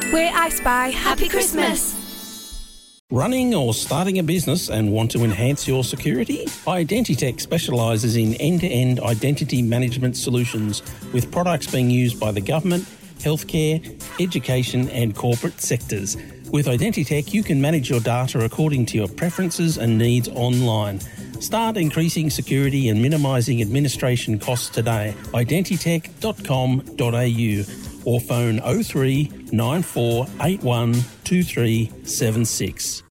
We're I Spy. Happy Christmas. Running or starting a business and want to enhance your security? Identitech specialises in end-to-end identity management solutions with products being used by the government, healthcare, education and corporate sectors. With Identitech, you can manage your data according to your preferences and needs online. Start increasing security and minimising administration costs today. Identitech.com.au or phone 03 9481 2376.